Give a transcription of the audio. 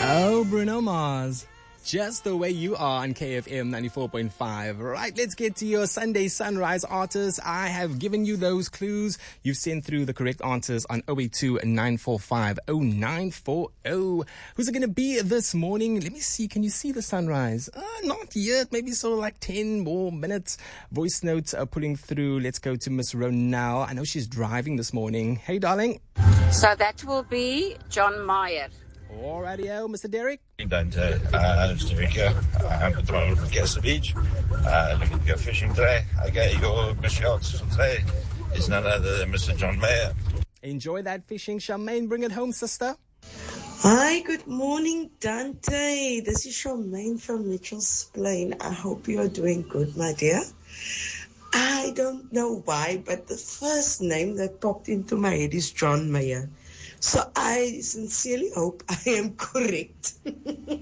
Oh, Bruno Mars. Just the way you are on KFM 94.5. Right, let's get to your Sunday Sunrise artists. I have given you those clues. You've sent through the correct answers on 082 945 0940. Who's it going to be this morning? Let me see. Can you see the sunrise? Not yet. Maybe so like 10 more minutes. Voice notes are pulling through. Let's go to Miss Ronell. I know she's driving this morning. Hey, darling. So that will be John Mayer. Alrighty, Mr. Derek. Dante, Stavika. I'm at the moment at Castle Beach. Looking to go fishing today. Okay, your shots for today is none other than Mr. John Mayer. Enjoy that fishing, Charmaine. Bring it home, sister. Hi, good morning, Dante. This is Charmaine from Mitchell's Plain. I hope you are doing good, my dear. I don't know why, but the first name that popped into my head is John Mayer. So I sincerely hope I am correct.